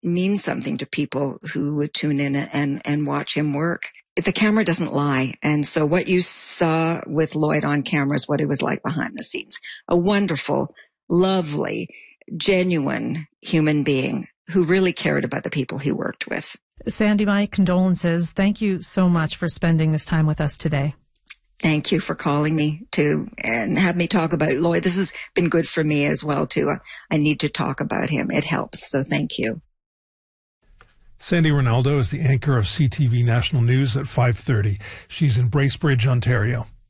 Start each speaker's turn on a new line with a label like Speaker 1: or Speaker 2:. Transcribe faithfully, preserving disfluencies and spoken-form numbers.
Speaker 1: means something to people who would tune in and, and watch him work. The camera doesn't lie. And so what you saw with Lloyd on camera is what he was like behind the scenes. A wonderful, lovely, genuine human being who really cared about the people he worked with.
Speaker 2: Sandy, my condolences. Thank you so much for spending this time with us today.
Speaker 1: Thank you for calling me to and have me talk about Lloyd. This has been good for me as well, too. I need to talk about him. It helps. So thank you.
Speaker 3: Sandy Ronaldo is the anchor of C T V National News at five thirty. She's in Bracebridge, Ontario.